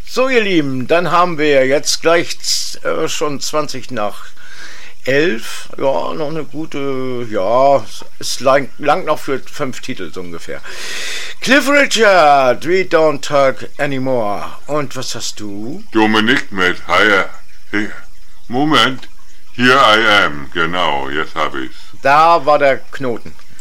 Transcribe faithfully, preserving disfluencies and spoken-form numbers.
So, ihr Lieben, dann haben wir jetzt gleich äh, schon zwanzig nach elf. Ja, noch eine gute, ja, es lang, lang noch für fünf Titel so ungefähr. Cliff Richard, We Don't Talk Anymore. Und was hast du? Dominik mit Hi, hey, Moment, Here I Am, genau, jetzt habe ich's. Da war der Knoten.